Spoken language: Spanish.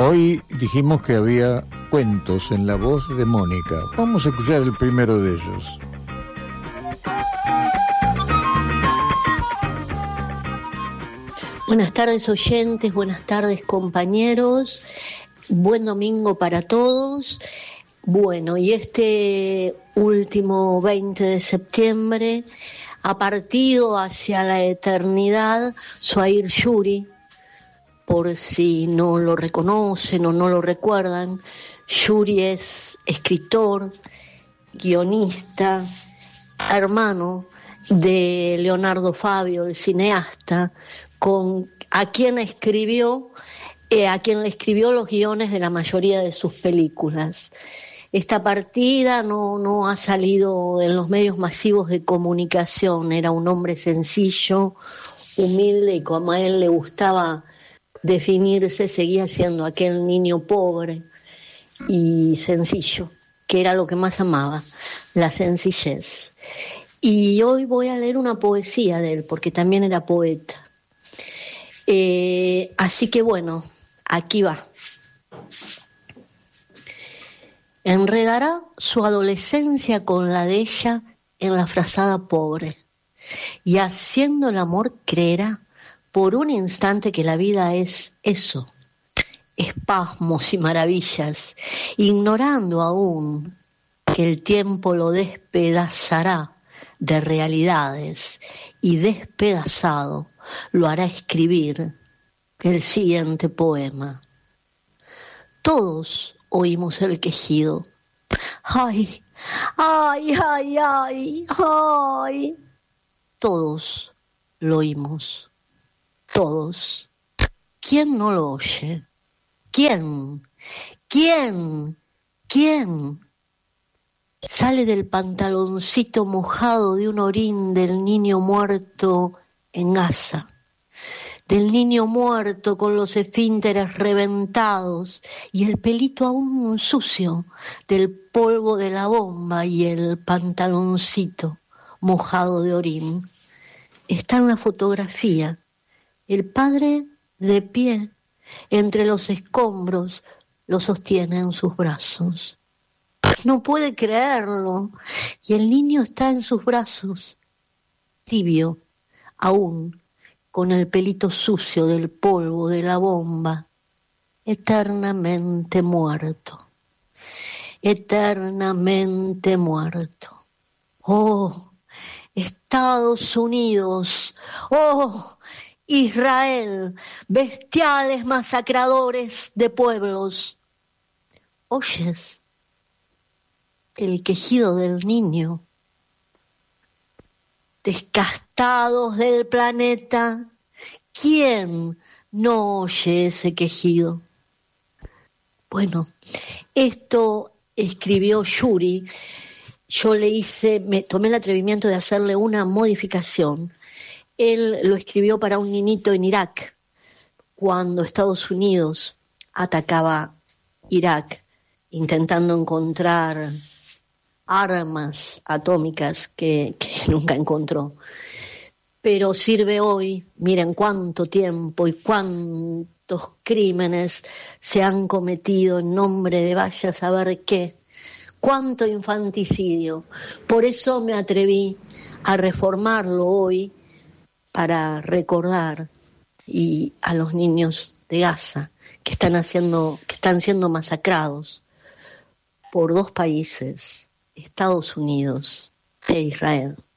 Hoy dijimos que había cuentos en la voz de Mónica. Vamos a escuchar el primero de ellos. Buenas tardes oyentes, buenas tardes compañeros, buen domingo para todos. Bueno, y este último 20 de septiembre ha partido hacia la eternidad Zouhair Yuri. Por si no lo reconocen o no lo recuerdan, Yuri es escritor, guionista, hermano de Leonardo Fabio, el cineasta, a quien le escribió los guiones de la mayoría de sus películas. Esta partida no ha salido en los medios masivos de comunicación. Era un hombre sencillo, humilde, y como a él le gustaba definirse, seguía siendo aquel niño pobre y sencillo, que era lo que más amaba, la sencillez. Y hoy voy a leer una poesía de él, porque también era poeta. Así que bueno, aquí va. Enredará su adolescencia con la de ella en la frazada pobre, y haciendo el amor creerá por un instante que la vida es eso, espasmos y maravillas, ignorando aún que el tiempo lo despedazará de realidades y despedazado lo hará escribir el siguiente poema. Todos oímos el quejido. ¡Ay! ¡Ay, ay, ay! ¡Ay! Todos lo oímos. Todos. ¿Quién no lo oye? ¿Quién? ¿Quién? ¿Quién? Sale del pantaloncito mojado de un orín del niño muerto en Gaza, del niño muerto con los esfínteres reventados y el pelito aún sucio del polvo de la bomba y el pantaloncito mojado de orín. Está en la fotografía. El padre, de pie, entre los escombros, lo sostiene en sus brazos. No puede creerlo. Y el niño está en sus brazos, tibio, aún, con el pelito sucio del polvo de la bomba, eternamente muerto. Eternamente muerto. ¡Oh, Estados Unidos! ¡Oh, Israel, bestiales masacradores de pueblos! ¿Oyes el quejido del niño? Descastados del planeta, ¿quién no oye ese quejido? Bueno, esto escribió Yuri. Yo me tomé el atrevimiento de hacerle una modificación. Él lo escribió para un niñito en Irak, cuando Estados Unidos atacaba Irak, intentando encontrar armas atómicas que nunca encontró. Pero sirve hoy. Miren cuánto tiempo y cuántos crímenes se han cometido en nombre de vaya a saber qué. Cuánto infanticidio. Por eso me atreví a reformarlo hoy, para recordar a los niños de Gaza que están siendo masacrados por dos países, Estados Unidos e Israel.